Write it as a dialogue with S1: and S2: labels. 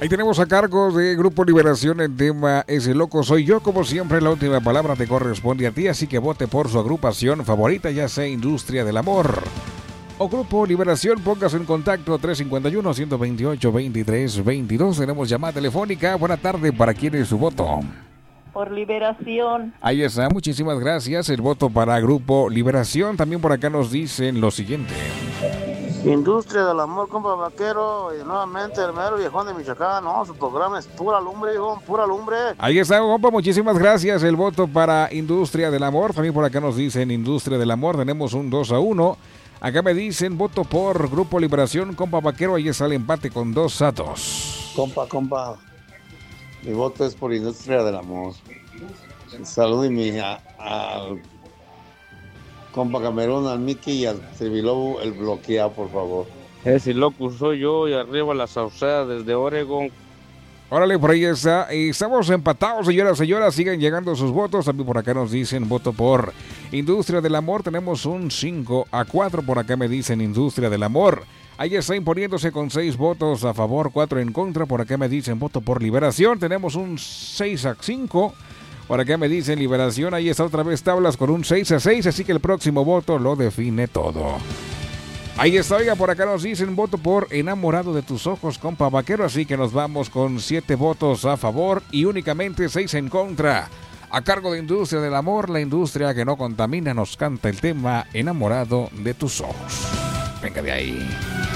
S1: Ahí tenemos a cargo de Grupo Liberación el tema Ese Loco Soy Yo. Como siempre, la última palabra te corresponde a ti, así que vote por su agrupación favorita, ya sea Industria del Amor o Grupo Liberación. Póngase en contacto 351-128-2322. Tenemos llamada telefónica. Buena tarde, ¿para quién es su voto?
S2: Por Liberación.
S1: Ahí está, muchísimas gracias. El voto para Grupo Liberación. También por acá nos dicen lo siguiente.
S3: Industria del Amor, compa Vaquero, y nuevamente el mero viejón de Michoacán. No, su programa es pura lumbre, hijo, pura lumbre.
S1: Ahí está, compa, muchísimas gracias. El voto para Industria del Amor. También por acá nos dicen Industria del Amor. Tenemos un 2-1. Acá me dicen voto por Grupo Liberación, compa Vaquero. Ahí está el empate con 2-2.
S4: Compa, mi voto es por Industria del Amor. Salúdeme al compa Camerún, al Mickey y al Trivilobo, el bloqueado, por favor.
S5: Ese loco soy yo y arriba la Sauceda desde Oregon.
S1: Órale, por ahí está. Estamos empatados, señoras. Siguen llegando sus votos. También por acá nos dicen voto por Industria del Amor. Tenemos un 5-4. Por acá me dicen Industria del Amor. Ahí está imponiéndose con 6 votos a favor, 4 en contra. Por acá me dicen voto por Liberación. Tenemos un 6-5. Por acá me dicen Liberación. Ahí está otra vez tablas con un 6-6. Así que el próximo voto lo define todo. Ahí está, oiga, por acá nos dicen voto por Enamorado de tus ojos, compa Vaquero. Así que nos vamos con 7 votos a favor y únicamente 6 en contra. A cargo de Industria del Amor, la industria que no contamina, nos canta el tema Enamorado de tus ojos. Venga de ahí.